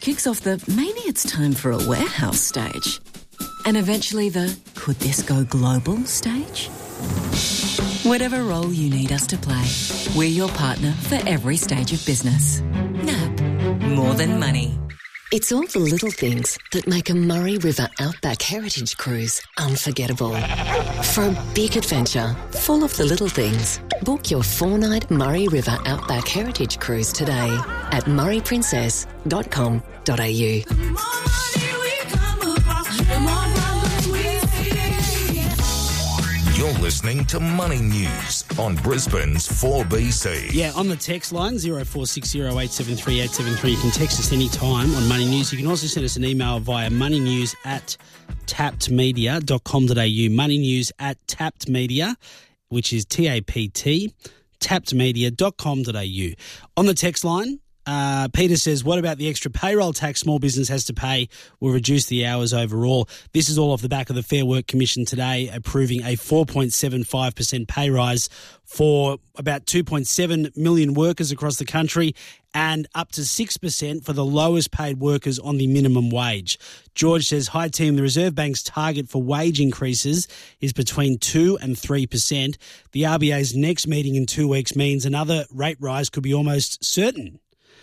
kicks off the maybe it's time for a warehouse stage. And eventually the could this go global stage? Whatever role you need us to play, we're your partner for every stage of business. NAB, more than money. It's all the little things that make a Murray River Outback Heritage Cruise unforgettable. For a big adventure full of the little things, book your 4-night Murray River Outback Heritage Cruise today at murrayprincess.com.au. You're listening to Money News on Brisbane's 4BC. Yeah, on the text line, 0460873873. You can text us any time on Money News. You can also send us an email via moneynews@tappedmedia.com.au. Moneynews@tappedmedia, which is TAPT, tappedmedia.com.au. On the text line, Peter says, what about the extra payroll tax small business has to pay will reduce the hours overall? This is all off the back of the Fair Work Commission today approving a 4.75% pay rise for about 2.7 million workers across the country and up to 6% for the lowest paid workers on the minimum wage. George says, hi team, the Reserve Bank's target for wage increases is between 2 and 3%. The RBA's next meeting in 2 weeks means another rate rise could be almost certain.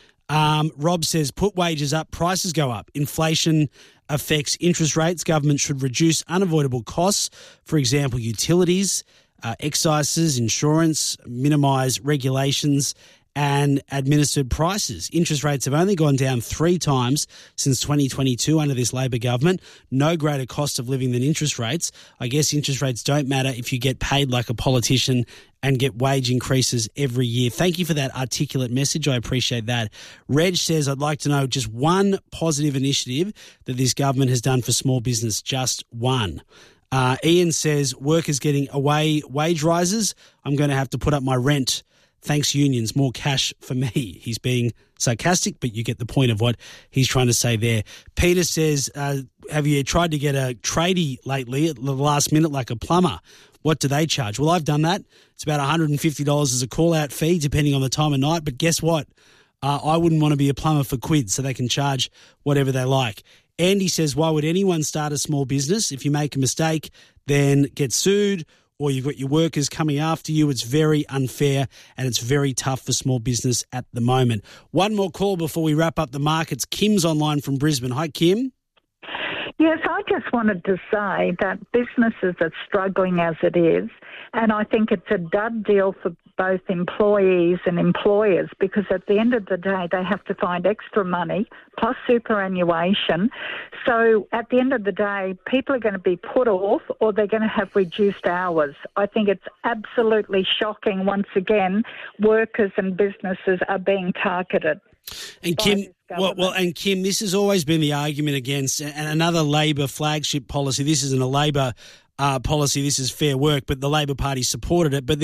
Rob says, put wages up, prices go up. Inflation affects interest rates. Government should reduce unavoidable costs, for example, utilities, excises, insurance, minimise regulations and administered prices. Interest rates have only gone down 3 times since 2022 under this Labor government. No greater cost of living than interest rates. I guess interest rates don't matter if you get paid like a politician and get wage increases every year. Thank you for that articulate message. I appreciate that. Reg says, I'd like to know just one positive initiative that this government has done for small business. Just one. Ian says, workers getting away wage rises. I'm going to have to put up my rent. Thanks, unions. More cash for me. He's being sarcastic, but you get the point of what he's trying to say there. Peter says, have you tried to get a tradie lately at the last minute like a plumber? What do they charge? Well, I've done that. It's about $150 as a call-out fee, depending on the time of night. But guess what? I wouldn't want to be a plumber for quid, so they can charge whatever they like. Andy says, why would anyone start a small business? If you make a mistake, then get sued, or you've got your workers coming after you. It's very unfair and it's very tough for small business at the moment. One more call before we wrap up the markets. Kim's online from Brisbane. Hi, Kim. Yes, I just wanted to say that businesses are struggling as it is, and I think it's a dud deal for both employees and employers, because at the end of the day they have to find extra money plus superannuation. So at the end of the day, people are going to be put off or they're going to have reduced hours. I think it's absolutely shocking. Once again, workers and businesses are being targeted. And Kim, and Kim, this has always been the argument against and another Labor flagship policy. This isn't a Labor policy, this is Fair Work, but the Labor Party supported it. But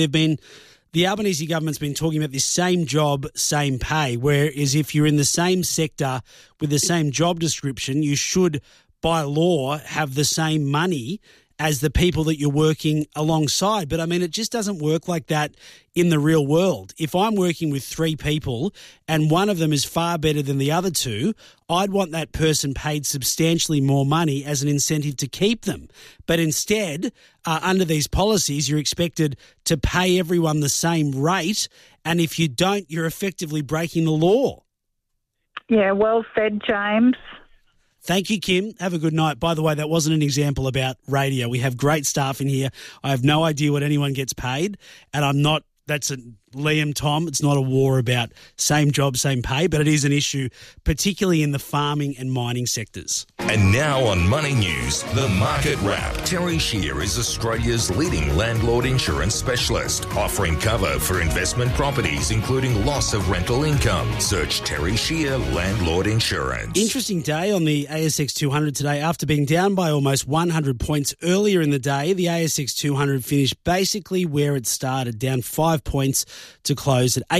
the Albanese government's been talking about this same job, same pay, whereas if you're in the same sector with the same job description, you should, by law, have the same money as the people that you're working alongside. But I mean, it just doesn't work like that in the real world. If I'm working with 3 people and one of them is far better than the other 2, I'd want that person paid substantially more money as an incentive to keep them. But instead, under these policies, you're expected to pay everyone the same rate. And if you don't, you're effectively breaking the law. Yeah, well said, James. Thank you, Kim. Have a good night. By the way, that wasn't an example about radio. We have great staff in here. I have no idea what anyone gets paid, and I'm not – that's a Liam, Tom. It's not a war about same job, same pay, but it is an issue, particularly in the farming and mining sectors. And now on Money News, the Market Wrap. Terry Shear is Australia's leading landlord insurance specialist, offering cover for investment properties, including loss of rental income. Search Terry Shear Landlord Insurance. Interesting day on the ASX 200 today. After being down by almost 100 points earlier in the day, the ASX 200 finished basically where it started, down 5 points to close at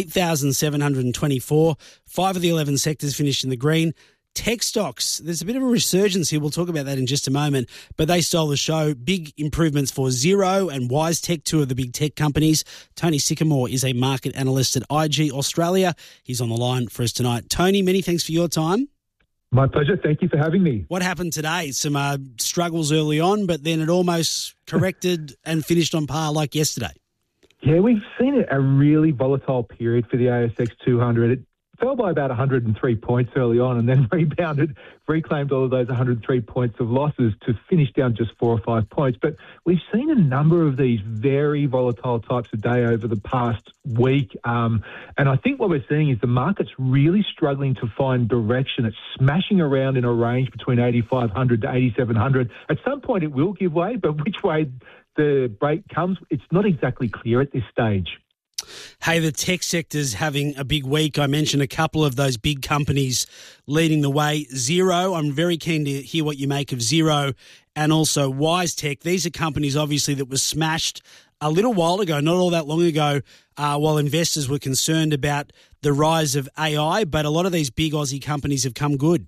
8,724. 5 of the 11 sectors finished in the green. Tech stocks, there's a bit of a resurgence here. We'll talk about that in just a moment, but they stole the show. Big improvements for Xero and WiseTech, 2 of the big tech companies. Tony Sycamore is a market analyst at IG Australia. He's on the line for us tonight. Tony, many thanks for your time. My pleasure. Thank you for having me. What happened today? Some struggles early on, but then it almost corrected and finished on par like yesterday. Yeah, we've seen a really volatile period for the ASX 200. It fell by about 103 points early on and then rebounded, reclaimed all of those 103 points of losses to finish down just 4 or 5 points. But we've seen a number of these very volatile types of day over the past week. And I think what we're seeing is the market's really struggling to find direction. It's smashing around in a range between 8,500 to 8,700. At some point it will give way, but which way the break comes, it's not exactly clear at this stage. Hey, the tech sector's having a big week. I mentioned a couple of those big companies leading the way. Xero, I'm very keen to hear what you make of Xero, and also WiseTech. These are companies, obviously, that were smashed a little while ago, not all that long ago, while investors were concerned about the rise of AI, but a lot of these big Aussie companies have come good.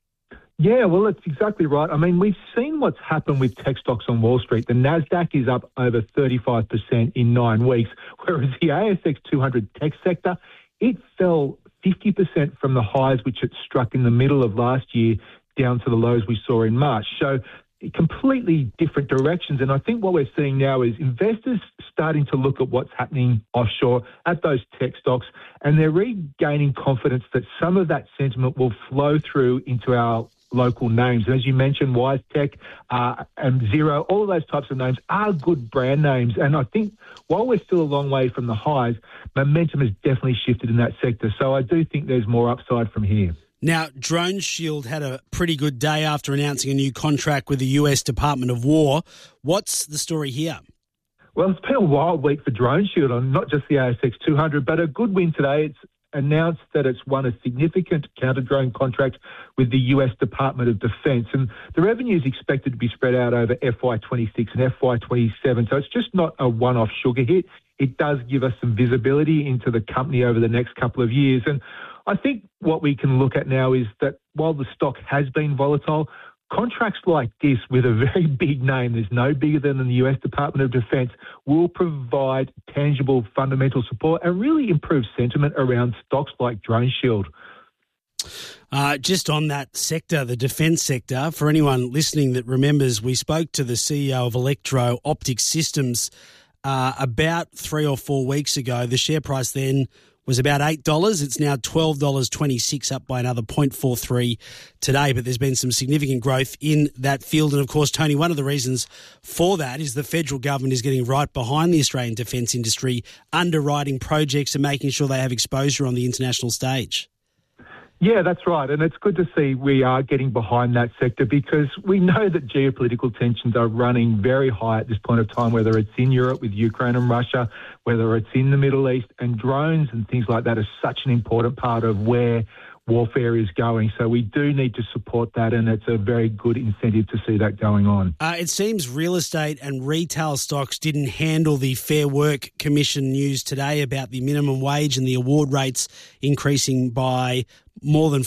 Yeah, well, that's exactly right. I mean, we've seen what's happened with tech stocks on Wall Street. The Nasdaq is up over 35% in 9 weeks, whereas the ASX 200 tech sector, it fell 50% from the highs which it struck in the middle of last year down to the lows we saw in March. So completely different directions. And I think what we're seeing now is investors starting to look at what's happening offshore at those tech stocks, and they're regaining confidence that some of that sentiment will flow through into our local names. And as you mentioned, WiseTech and Xero, all of those types of names are good brand names. And I think while we're still a long way from the highs, momentum has definitely shifted in that sector. So I do think there's more upside from here. Now, DroneShield had a pretty good day after announcing a new contract with the US Department of War. What's the story here? Well, it's been a wild week for DroneShield on not just the ASX 200, but a good win today. It's announced that it's won a significant counter-drone contract with the US Department of Defense. And the revenue is expected to be spread out over FY26 and FY27. So it's just not a one-off sugar hit. It does give us some visibility into the company over the next couple of years. And I think what we can look at now is that while the stock has been volatile, contracts like this with a very big name, there's no bigger than the US Department of Defense, will provide tangible fundamental support and really improve sentiment around stocks like DroneShield. Just on that sector, the defence sector, for anyone listening that remembers, we spoke to the CEO of Electro Optic Systems about 3 or 4 weeks ago. The share price then was about $8. It's now $12.26, up by another 0.43 today. But there's been some significant growth in that field. And, of course, Tony, one of the reasons for that is the federal government is getting right behind the Australian defence industry, underwriting projects and making sure they have exposure on the international stage. Yeah, that's right. And it's good to see we are getting behind that sector because we know that geopolitical tensions are running very high at this point of time, whether it's in Europe with Ukraine and Russia, whether it's in the Middle East, and drones and things like that are such an important part of where warfare is going. So we do need to support that, and it's a very good incentive to see that going on. It seems real estate and retail stocks didn't handle the Fair Work Commission news today about the minimum wage and the award rates increasing by more than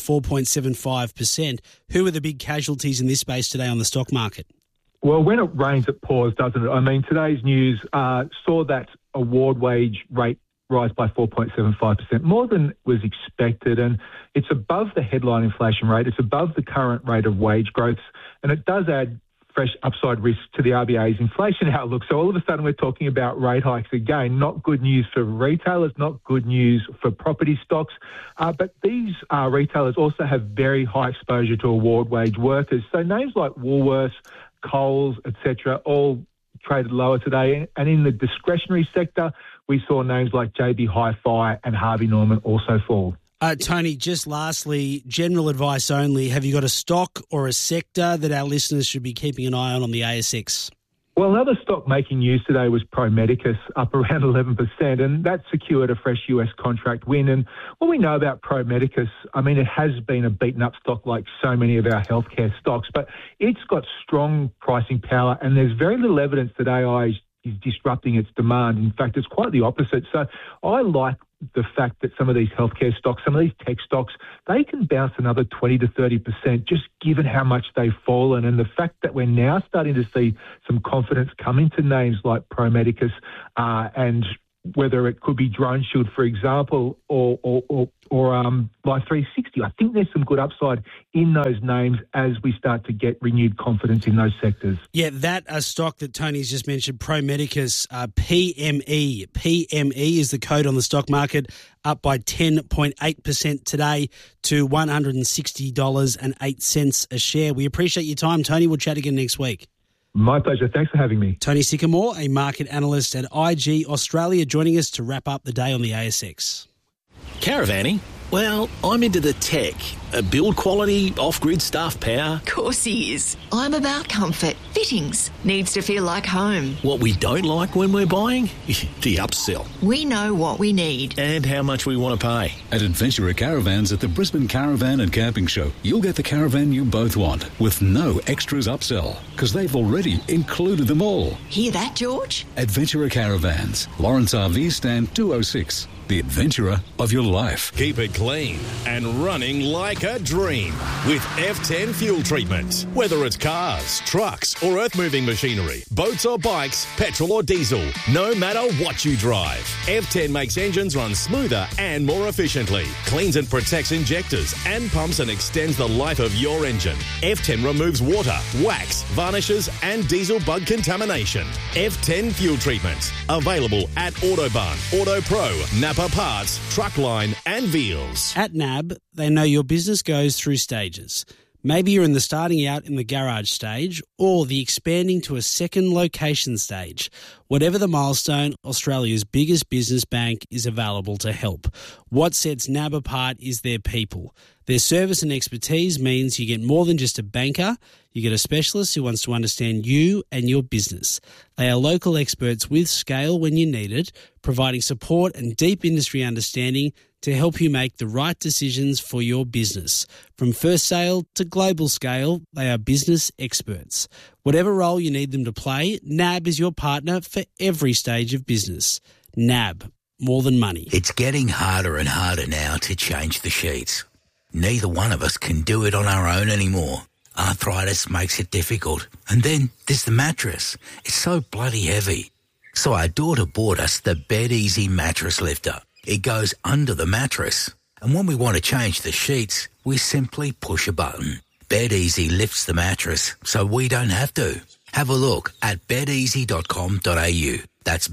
4.75%. Who are the big casualties in this space today on the stock market? Well, when it rains, it pours, doesn't it? I mean, today's news saw that award wage rate rise by 4.75%, more than was expected, and it's above the headline inflation rate. It's above the current rate of wage growth, and it does add fresh upside risk to the RBA's inflation outlook. So all of a sudden we're talking about rate hikes again. Not good news for retailers, not good news for property stocks. But these retailers also have very high exposure to award wage workers. So names like Woolworths, Coles, etc., all traded lower today. And in the discretionary sector, we saw names like JB Hi-Fi and Harvey Norman also fall. Tony, just lastly, general advice only. Have you got a stock or a sector that our listeners should be keeping an eye on the ASX? Well, another stock making news today was Pro Medicus, up around 11%, and that secured a fresh US contract win. And what we know about Pro Medicus, I mean, it has been a beaten-up stock like so many of our healthcare stocks, but it's got strong pricing power, and there's very little evidence that AI is disrupting its demand. In fact, it's quite the opposite. So I like the fact that some of these healthcare stocks, some of these tech stocks, they can bounce another 20 to 30% just given how much they've fallen. And the fact that we're now starting to see some confidence come into names like Pro Medicus and whether it could be Drone Shield, for example, or Life360. I think there's some good upside in those names as we start to get renewed confidence in those sectors. Yeah, that stock that Tony's just mentioned, Pro Medicus, PME. PME is the code on the stock market, up by 10.8% today to $160.08 a share. We appreciate your time, Tony. We'll chat again next week. My pleasure. Thanks for having me. Tony Sycamore, a market analyst at IG Australia, joining us to wrap up the day on the ASX. Caravanning? Well, I'm into the tech. Build quality, off-grid staff power. Of course he is. I'm about comfort. Fittings. Needs to feel like home. What we don't like when we're buying? The upsell. We know what we need. And how much we want to pay. At Adventurer Caravans at the Brisbane Caravan and Camping Show, you'll get the caravan you both want with no extras upsell because they've already included them all. Hear that, George? Adventurer Caravans, Lawrence RV Stand 206. The adventurer of your life. Keep it clean and running like a dream with F10 fuel treatment. Whether it's cars, trucks or earth-moving machinery, boats or bikes, petrol or diesel, no matter what you drive, F10 makes engines run smoother and more efficiently, cleans and protects injectors and pumps and extends the life of your engine. F10 removes water, wax, varnishes and diesel bug contamination. F10 fuel treatment. Available at Autobarn, AutoPro, Napa Parts, Truckline and Veals. At NAB, they know your business goes through stages. Maybe you're in the starting out in the garage stage or the expanding to a second location stage. Whatever the milestone, Australia's biggest business bank is available to help. What sets NAB apart is their people. Their service and expertise means you get more than just a banker. You get a specialist who wants to understand you and your business. They are local experts with scale when you need it, providing support and deep industry understanding to help you make the right decisions for your business. From first sale to global scale, they are business experts. Whatever role you need them to play, NAB is your partner for every stage of business. NAB, more than money. It's getting harder and harder now to change the sheets. Neither one of us can do it on our own anymore. Arthritis makes it difficult. And then there's the mattress. It's so bloody heavy. So our daughter bought us the Bed Easy mattress lifter. It goes under the mattress. And when we want to change the sheets, we simply push a button. Bed Easy lifts the mattress so we don't have to. Have a look at bedeasy.com.au. That's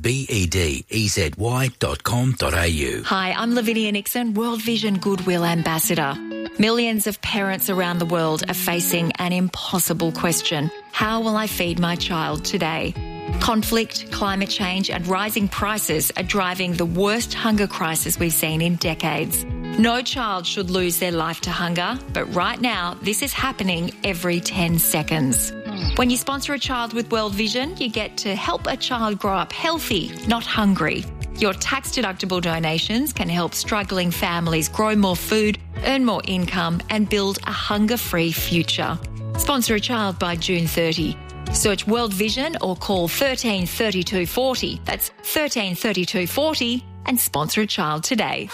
bedezy.com.au. Hi, I'm Lavinia Nixon, World Vision Goodwill Ambassador. Millions of parents around the world are facing an impossible question. How will I feed my child today? Conflict, climate change and rising prices are driving the worst hunger crisis we've seen in decades. No child should lose their life to hunger, but right now this is happening every 10 seconds. When you sponsor a child with World Vision, you get to help a child grow up healthy, not hungry. Your tax-deductible donations can help struggling families grow more food, earn more income and build a hunger-free future. Sponsor a child by June 30. Search World Vision or call 13 32 40. That's 13 32 40 and sponsor a child today.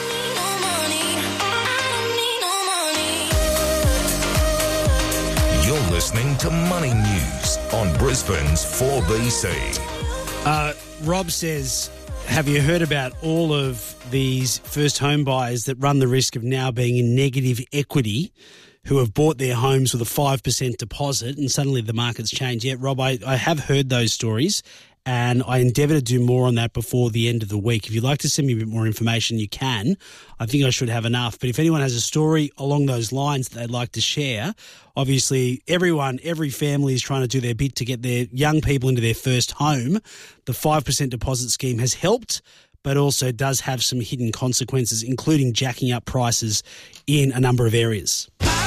You're listening to Money News on Brisbane's 4BC. Rob says, have you heard about all of these first home buyers that run the risk of now being in negative equity who have bought their homes with a 5% deposit and suddenly the market's changed? Yeah, Rob, I have heard those stories and I endeavour to do more on that before the end of the week. If you'd like to send me a bit more information, you can. I think I should have enough. But if anyone has a story along those lines that they'd like to share, obviously every family is trying to do their bit to get their young people into their first home. The 5% deposit scheme has helped, but also does have some hidden consequences, including jacking up prices in a number of areas.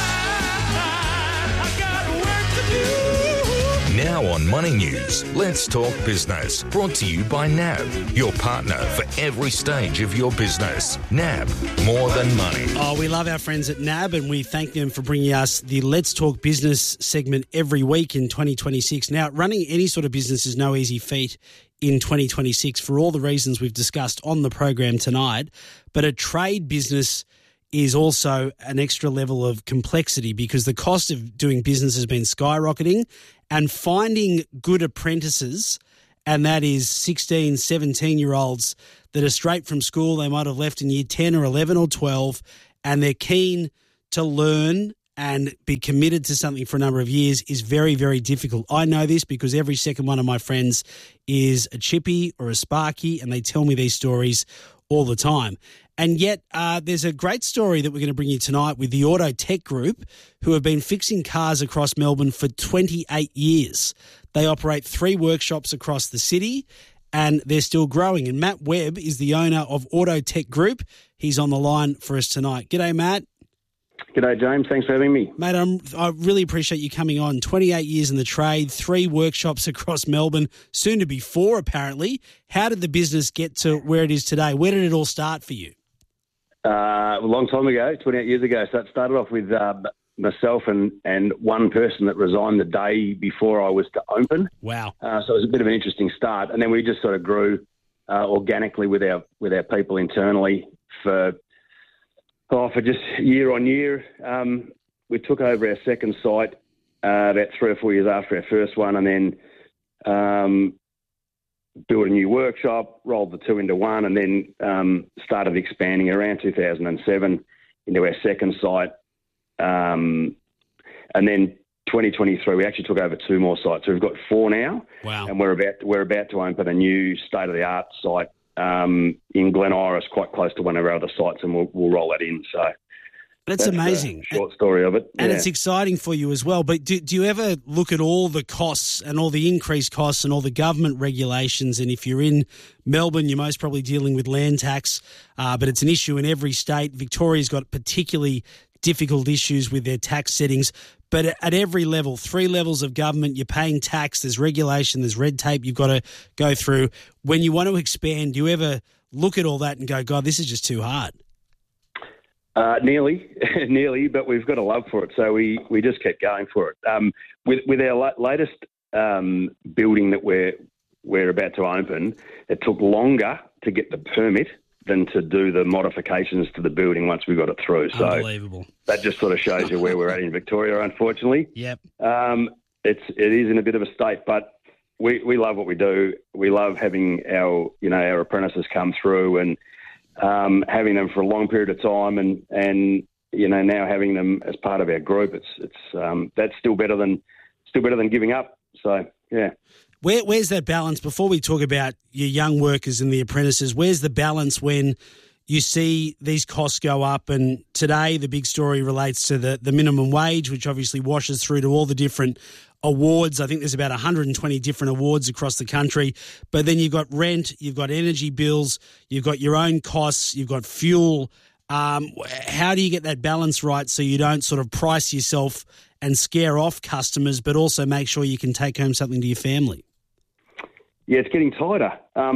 Now on Money News, let's talk business. Brought to you by NAB, your partner for every stage of your business. NAB, more than money. Oh, we love our friends at NAB and we thank them for bringing us the Let's Talk Business segment every week in 2026. Now, running any sort of business is no easy feat in 2026 for all the reasons we've discussed on the program tonight, but a trade business is also an extra level of complexity because the cost of doing business has been skyrocketing and finding good apprentices and that is 16, 17-year-olds that are straight from school. They might have left in year 10 or 11 or 12, and they're keen to learn and be committed to something for a number of years is very, very difficult. I know this because every second one of my friends is a chippy or a sparky, and they tell me these stories all the time. And yet there's a great story that we're going to bring you tonight with the Auto Tech Group, who have been fixing cars across Melbourne for 28 years. They operate 3 workshops across the city, and they're still growing. And Matt Webb is the owner of Auto Tech Group. He's on the line for us tonight. G'day, Matt. G'day, James. Thanks for having me. Mate, I really appreciate you coming on. 28 years in the trade, 3 workshops across Melbourne, soon to be 4 apparently. How did the business get to where it is today? Where did it all start for you? A long time ago, 28 years ago. So it started off with myself and one person that resigned the day before I was to open. Wow. So it was a bit of an interesting start. And then we just sort of grew organically with our people internally for just year on year. We took over our second site about 3 or 4 years after our first one, and then built a new workshop, rolled the 2 into one, and then started expanding around 2007 into our second site. And then 2023, we actually took over 2 more sites. So we've got 4 now. Wow. And we're about to open a new state-of-the-art site in Glen Iris, quite close to one of our other sites, and we'll roll that in. So that's amazing. Short story of it. And it's exciting for you as well. But do you ever look at all the costs and all the increased costs and all the government regulations? And if you're in Melbourne, you're most probably dealing with land tax, but it's an issue in every state. Victoria's got particularly difficult issues with their tax settings. But at every level, 3 levels of government, you're paying tax, there's regulation, there's red tape you've got to go through. When you want to expand, do you ever look at all that and go, God, this is just too hard? Nearly, but we've got a love for it, so we just kept going for it. With our latest building that we're about to open, it took longer to get the permit than to do the modifications to the building once we got it through. So unbelievable. That just sort of shows you where we're at in Victoria, unfortunately. Yep. It is in a bit of a state, but we love what we do. We love having our apprentices come through and having them for a long period of time, and now having them as part of our group. It's that's still better than giving up. So yeah. Where's that balance, before we talk about your young workers and the apprentices, where's the balance when you see these costs go up? And today the big story relates to the minimum wage, which obviously washes through to all the different awards. I think there's about 120 different awards across the country. But then you've got rent, you've got energy bills, you've got your own costs, you've got fuel. How do you get that balance right so you don't sort of price yourself and scare off customers, but also make sure you can take home something to your family? Yeah, it's getting tighter.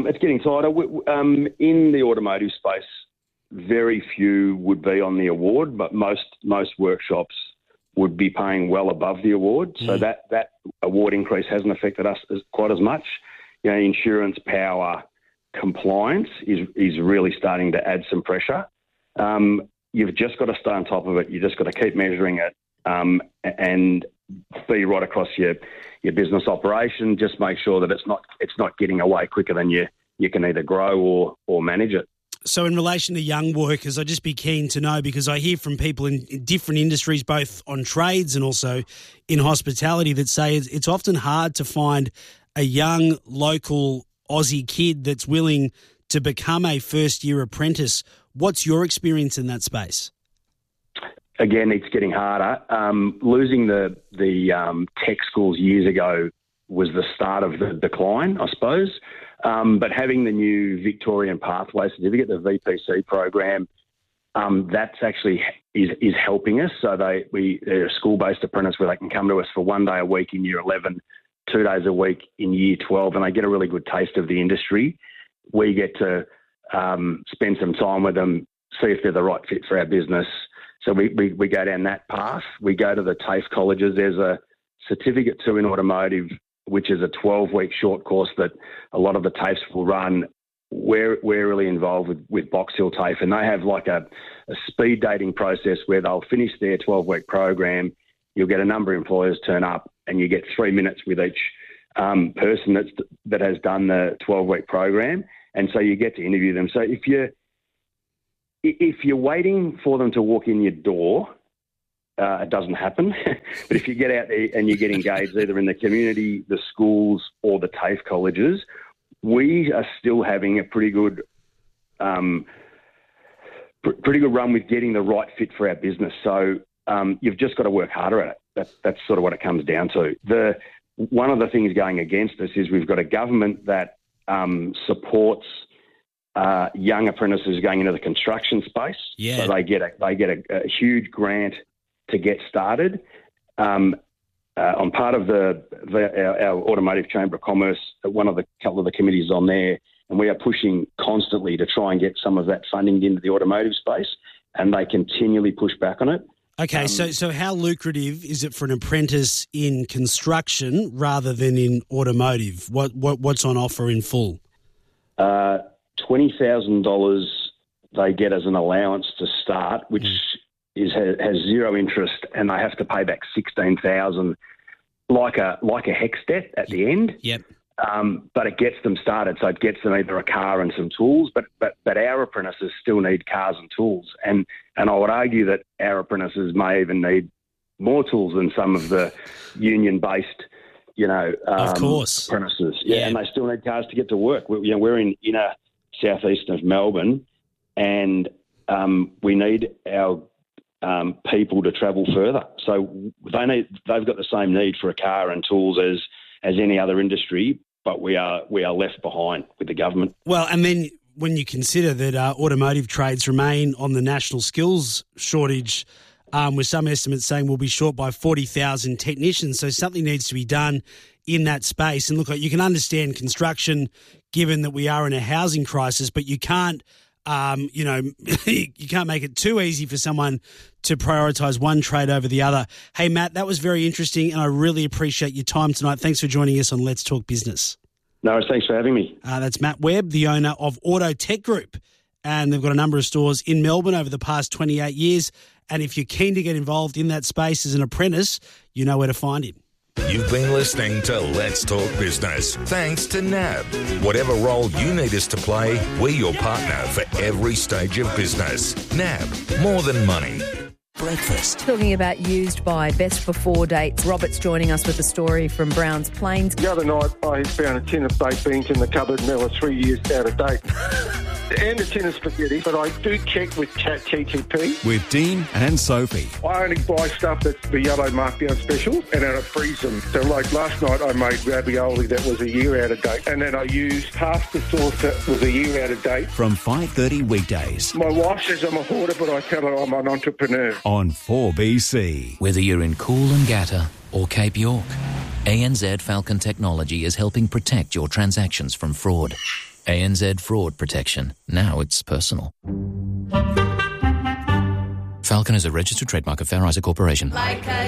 In the automotive space, very few would be on the award, but most workshops would be paying well above the award. So that award increase hasn't affected us quite as much. Insurance, power, compliance is really starting to add some pressure. You've just got to stay on top of it. You've just got to keep measuring it and be right across your business operation. Just make sure that it's not getting away quicker than you can either grow or manage it. So in relation to young workers, I'd just be keen to know, because I hear from people in different industries, both on trades and also in hospitality, that say it's often hard to find a young local Aussie kid that's willing to become a first-year apprentice. What's your experience in that space? Again, it's getting harder. Losing the tech schools years ago was the start of the decline, I suppose. But having the new Victorian Pathway Certificate, the VPC program, that's actually is helping us. So they're a school-based apprentice where they can come to us for 1 day a week in year 11, 2 days a week in year 12, and they get a really good taste of the industry. We get to spend some time with them, see if they're the right fit for our business. So we go down that path. We go to the TAFE colleges. There's a Certificate 2 in Automotive, which is a 12-week short course that a lot of the TAFEs will run. We're really involved with Box Hill TAFE, and they have like a speed dating process where they'll finish their 12-week program. You'll get a number of employers turn up, and you get 3 minutes with each person that has done the 12-week program, and so you get to interview them. So if you're waiting for them to walk in your door, it doesn't happen. But if you get out there and you get engaged either in the community, the schools, or the TAFE colleges, we are still having a pretty good run with getting the right fit for our business. So you've just got to work harder at it. That's sort of what it comes down to. One of the things going against us is we've got a government that supports young apprentices going into the construction space. Yeah. So they get a huge grant to get started. On part of our Automotive Chamber of Commerce, couple of the committees on there, and we are pushing constantly to try and get some of that funding into the automotive space, and they continually push back on it. Okay, so how lucrative is it for an apprentice in construction rather than in automotive? What's on offer in full? $20,000 they get as an allowance to start, which has zero interest, and they have to pay back $16,000 like a HECS debt at the end. Yep. But it gets them started, so it gets them either a car and some tools. But our apprentices still need cars and tools, and I would argue that our apprentices may even need more tools than some of the union-based, of course, apprentices. Yeah, and they still need cars to get to work. We're in inner southeast of Melbourne, and we need our people to travel further. So they've got the same need for a car and tools as any other industry, but we are left behind with the government. Well, and then when you consider that automotive trades remain on the national skills shortage, with some estimates saying we'll be short by 40,000 technicians, so something needs to be done in that space. And look, you can understand construction given that we are in a housing crisis, but you can't you can't make it too easy for someone to prioritise one trade over the other. Hey, Matt, that was very interesting, and I really appreciate your time tonight. Thanks for joining us on Let's Talk Business. No, thanks for having me. That's Matt Webb, the owner of Auto Tech Group, and they've got a number of stores in Melbourne over the past 28 years, and if you're keen to get involved in that space as an apprentice, you know where to find him. You've been listening to Let's Talk Business. Thanks to NAB. Whatever role you need us to play, we're your partner for every stage of business. NAB, more than money. Breakfast. Talking about used by best before dates. Robert's joining us with a story from Browns Plains. The other night I found a tin of baked beans in the cupboard and they were 3 years out of date. And a tin of spaghetti, but I do check with ChatGPT. With Dean and Sophie. I only buy stuff that's the yellow markdown special and then I freeze them. So like last night I made ravioli that was a year out of date, and then I used pasta sauce that was a year out of date. From 5:30 weekdays. My wife says I'm a hoarder, but I tell her I'm an entrepreneur. On 4BC. Whether you're in Coolangatta or Cape York, ANZ Falcon Technology is helping protect your transactions from fraud. ANZ Fraud Protection. Now it's personal. Falcon is a registered trademark of Fair Isaac Corporation. Like a